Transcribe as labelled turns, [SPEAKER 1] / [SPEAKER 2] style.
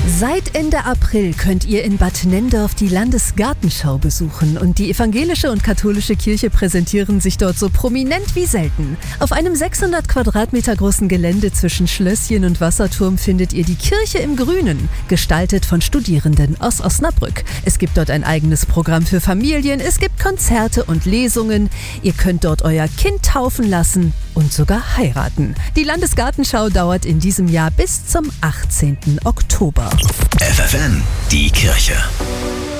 [SPEAKER 1] Seit Ende April könnt ihr in Bad Nenndorf die Landesgartenschau besuchen und die evangelische und katholische Kirche präsentieren sich dort so prominent wie selten. Auf einem 600 Quadratmeter großen Gelände zwischen Schlösschen und Wasserturm findet ihr die Kirche im Grünen, gestaltet von Studierenden aus Osnabrück. Es gibt dort ein eigenes Programm für Familien, es gibt Konzerte und Lesungen, ihr könnt dort euer Kind taufen lassen und sogar heiraten. Die Landesgartenschau dauert in diesem Jahr bis zum 18. Oktober.
[SPEAKER 2] FFN, die Kirche.